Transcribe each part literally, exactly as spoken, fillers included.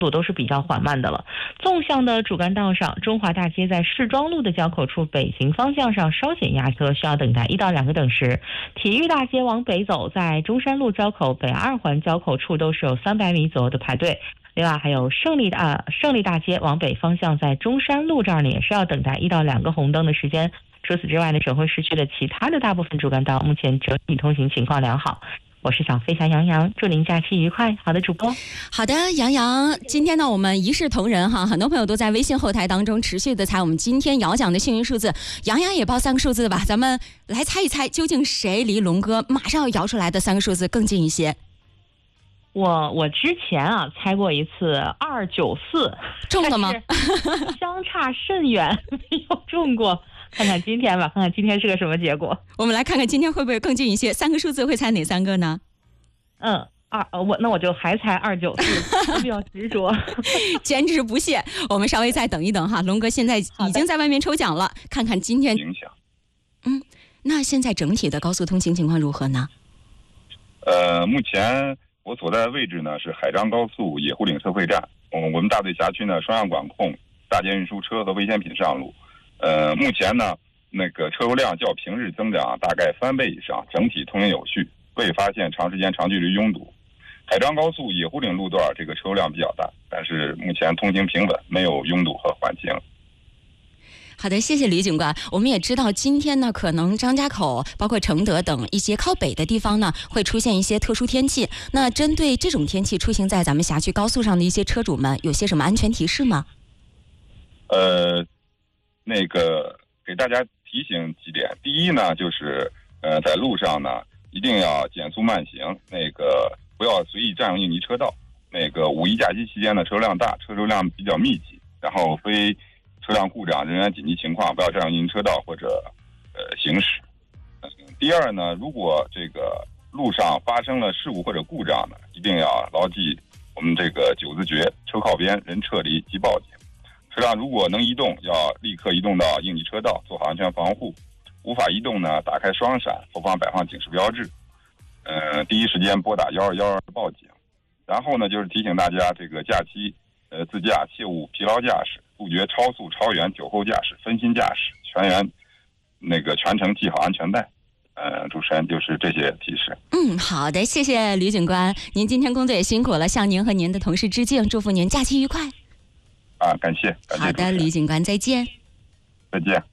速度都是比较缓慢的了。纵向的主干道上，中华大街在市庄路的交口处北行方向上稍显压车，需要等待一到两个等时。体育大街往北走，在中山路交口北二环交口处都是有三百米左右的排队。另外还有胜利大胜利大街往北方向，在中山路这儿呢也是要等待一到两个红灯的时间。除此之外呢，省会市区的其他的大部分主干道目前整体通行情况良好。我是小飞侠杨洋，祝您假期愉快。好的，主播。 好的，杨洋，今天呢我们一视同仁哈，很多朋友都在微信后台当中持续的猜我们今天摇奖的幸运数字，杨洋也报三个数字吧，咱们来猜一猜，究竟谁离龙哥马上要摇出来的三个数字更近一些？ 我我之前啊猜过一次二九四， 中了吗？ 相差甚远，没有中过。看看今天吧，看看今天是个什么结果。 我们来看看今天会不会更近一些？三个数字会猜哪三个呢？ 嗯，二我那我就还猜二九四，比较执着， 坚持不懈。我们稍微再等一等哈，龙哥现在已经在外面抽奖了，看看今天影响。 嗯，那现在整体的高速通行情况如何呢？ 呃，目前我所在的位置呢是海张高速野湖岭收费站，嗯，我们大队辖区呢双向管控大件运输车和危险品上路。呃，目前呢，那个车流量较平日增长大概三倍以上，整体通行有序，未发现长时间长距离拥堵。海张高速野湖岭路段这个车流量比较大，但是目前通行平稳，没有拥堵和缓行。 好的，谢谢李警官。我们也知道今天呢，可能张家口、包括承德等一些靠北的地方呢，会出现一些特殊天气。那针对这种天气出行在咱们辖区高速上的一些车主们，有些什么安全提示吗？ 呃。那个给大家提醒几点，第一呢，就是呃，在路上呢一定要减速慢行，那个不要随意占用应急车道。那个五一假期期间呢，车流量大，车流量比较密集，然后非车辆故障、人员紧急情况，不要占用应急车道或者呃行驶。嗯，第二呢，如果这个路上发生了事故或者故障呢，一定要牢记我们这个九字诀：车靠边，人撤离即报警。车辆如果能移动，要立刻移动到应急车道，做好安全防护；无法移动呢，打开双闪，后方摆放警示标志，呃，第一时间拨打幺二幺二报警。然后呢，就是提醒大家，这个假期，呃，自驾切勿疲劳驾驶，杜绝超速、超员、酒后驾驶、分心驾驶，全员那个全程系好安全带。呃，主持人就是这些提示。 嗯，好的，谢谢吕警官，您今天工作也辛苦了，向您和您的同事致敬，祝福您假期愉快。 啊，感谢，感谢。 好的，李警官，再见。 再见。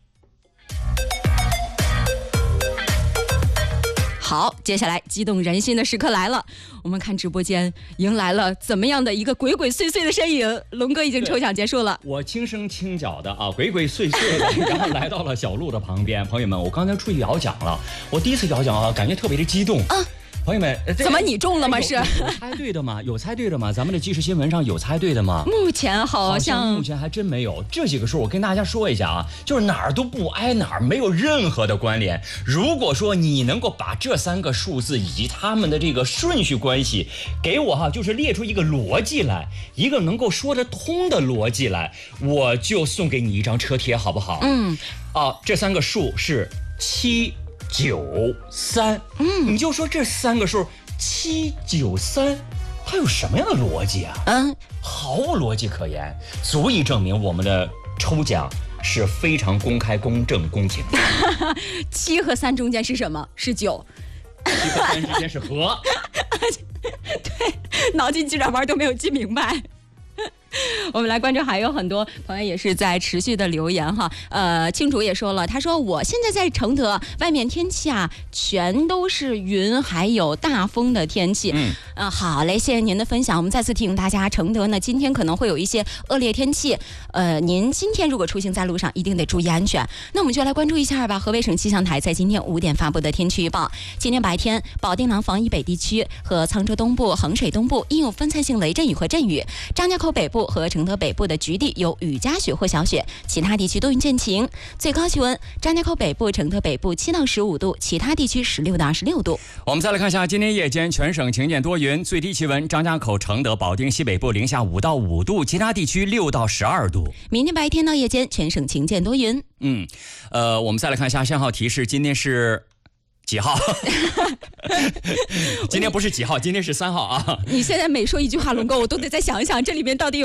好，接下来激动人心的时刻来了，我们看直播间迎来了怎么样的一个鬼鬼祟祟的身影。龙哥已经抽奖结束了， 我轻声轻脚的啊，鬼鬼祟祟的，然后来到了小路的旁边。朋友们，我刚才出去摇奖了，我第一次摇奖啊，感觉特别的激动啊。朋友们， 怎么你中了吗？是有猜对的吗？有猜对的吗？咱们的即时新闻上有猜对的吗？ 目前好像, 好像目前还真没有。这几个数我跟大家说一下啊，就是哪儿都不挨哪儿，没有任何的关联。如果说你能够把这三个数字以及他们的这个顺序关系给我哈，就是列出一个逻辑来，一个能够说得通的逻辑来，我就送给你一张车贴，好不好？ 嗯， 啊，这三个数是七。九三，嗯，你就说这三个数七九三，它有什么样的逻辑啊？ 嗯， 毫无逻辑可言，足以证明我们的抽奖是非常公开、公正、公平的。 七和三中间是什么？是九。 七和三之间是和。 对，脑筋急转弯都没有记明白。我们来关注，还有很多朋友也是在持续的留言哈。呃，庆主也说了，他说我现在在承德，外面天气啊全都是云，还有大风的天气。嗯，呃，好嘞，谢谢您的分享。我们再次提醒大家，承德呢今天可能会有一些恶劣天气，呃，您今天如果出行在路上，一定得注意安全。那我们就来关注一下吧。河北省气象台在今天五点发布的天气预报：今天白天，保定廊坊以北地区和沧州东部、衡水东部应有分散性雷阵雨和阵雨，张家口北部和承德北部的局地有雨夹雪或小雪，其他地区多云见晴。最高气温，张家口北部、承德北部七到十五度，其他地区十六到二十六度。 我们再来看一下今天夜间全省晴间多云，最低气温张家口、承德、保定西北部零下五到五度，其他地区六到十二度。 明天白天到夜间全省晴间多云。 嗯，呃，我们再来看一下信号提示，今天是几号？今天不是几号，今天是三号啊！ 你现在每说一句话，龙哥，我都得再想一想，这里面到底有